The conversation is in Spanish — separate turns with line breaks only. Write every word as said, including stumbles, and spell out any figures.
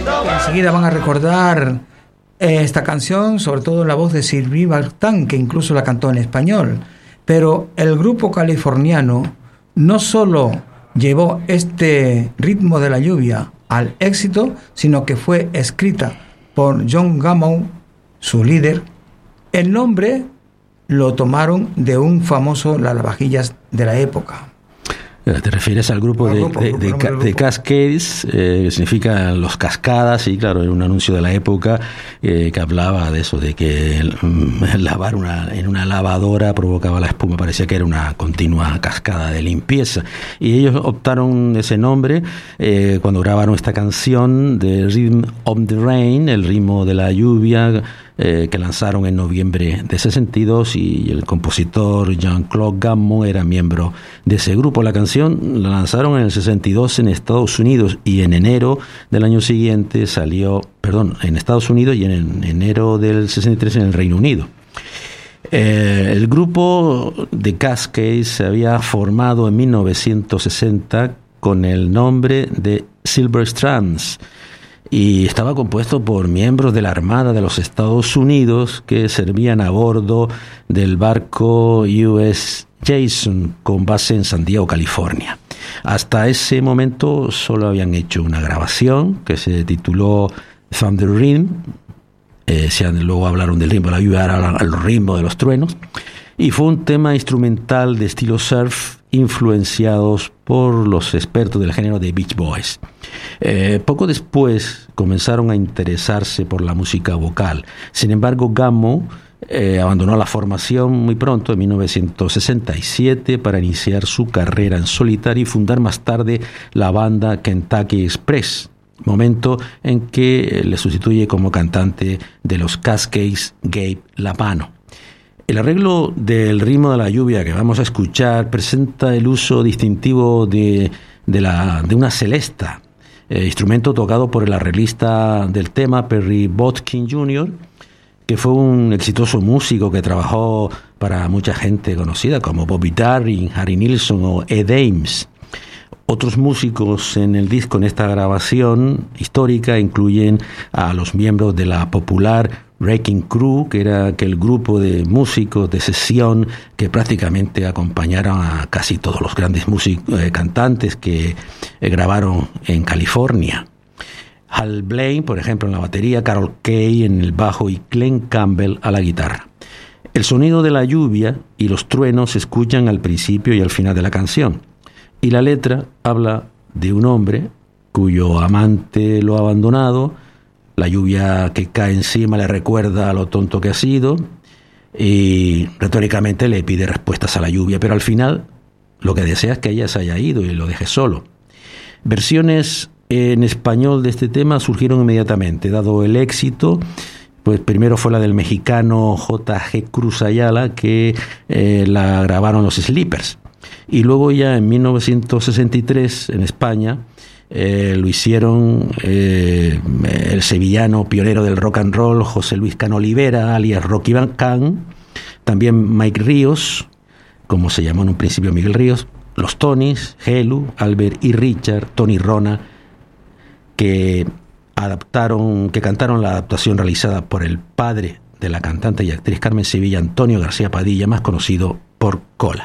Enseguida van a recordar eh, esta canción, sobre todo en la voz de Sylvie Vartan, que incluso la cantó en español. Pero el grupo californiano no solo llevó este ritmo de la lluvia al éxito, sino que fue escrita por John Gammon, su líder. El nombre lo tomaron de un famoso lavavajillas de la época.
Te refieres al grupo, de, grupo, de, grupo, de, de, grupo. de Cascades, eh, que significa los cascadas, y claro, era un anuncio de la época eh, que hablaba de eso, de que mm, lavar una, en una lavadora provocaba la espuma, parecía que era una continua cascada de limpieza. Y ellos optaron ese nombre eh, cuando grabaron esta canción de Rhythm of the Rain, el ritmo de la lluvia, Eh, que lanzaron en noviembre de sesenta y dos, y el compositor Jean-Claude Gammon era miembro de ese grupo. La canción la lanzaron en el sesenta y dos en Estados Unidos, y en enero del año siguiente salió, perdón, en Estados Unidos, y en enero del sesenta y tres en el Reino Unido. Eh, el grupo de Cascades se había formado en mil novecientos sesenta con el nombre de Silver Strands, y estaba compuesto por miembros de la Armada de los Estados Unidos que servían a bordo del barco U S Jason con base en San Diego, California. Hasta ese momento solo habían hecho una grabación que se tituló Thunder Rhythm, eh, luego hablaron del ritmo de la lluvia, ahora al ritmo de los truenos, y fue un tema instrumental de estilo surf influenciados por los expertos del género de Beach Boys. Eh, poco después comenzaron a interesarse por la música vocal. Sin embargo, Gammon eh, abandonó la formación muy pronto, en mil novecientos sesenta y siete, para iniciar su carrera en solitario y fundar más tarde la banda Kentucky Express, momento en que le sustituye como cantante de los Cascades Gabe Lapano. El arreglo del ritmo de la lluvia que vamos a escuchar presenta el uso distintivo de, de, la, de una celesta, eh, instrumento tocado por el arreglista del tema, Perry Botkin junior, que fue un exitoso músico que trabajó para mucha gente conocida como Bobby Darin, Harry Nilsson o Ed Ames. Otros músicos en el disco, en esta grabación histórica, incluyen a los miembros de la popular Wrecking Crew, que era aquel grupo de músicos de sesión que prácticamente acompañaron a casi todos los grandes músicos, eh, cantantes que eh, grabaron en California. Hal Blaine, por ejemplo, en la batería, Carol Kay en el bajo y Glenn Campbell a la guitarra. El sonido de la lluvia y los truenos se escuchan al principio y al final de la canción, y la letra habla de un hombre cuyo amante lo ha abandonado. La lluvia que cae encima le recuerda a lo tonto que ha sido, y retóricamente le pide respuestas a la lluvia, pero al final lo que desea es que ella se haya ido y lo deje solo. Versiones en español de este tema surgieron inmediatamente, dado el éxito. Pues primero fue la del mexicano J G Cruz Ayala, que eh, la grabaron los Sleepers, y luego ya en mil novecientos sesenta y tres en España Eh, lo hicieron eh, el sevillano pionero del rock and roll José Luis Cano Olivera, alias Rocky Van Can, también Mike Ríos, como se llamó en un principio Miguel Ríos, los Tonys, Helu, Albert y Richard, Tony Rona, que adaptaron, que cantaron la adaptación realizada por el padre de la cantante y actriz Carmen Sevilla, Antonio García Padilla, más conocido por Cola.